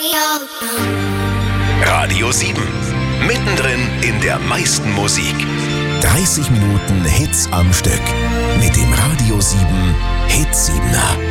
Radio 7. Mittendrin in der meisten Musik. 30 Minuten Hits am Stück. Mit dem Radio 7 Hit 7er.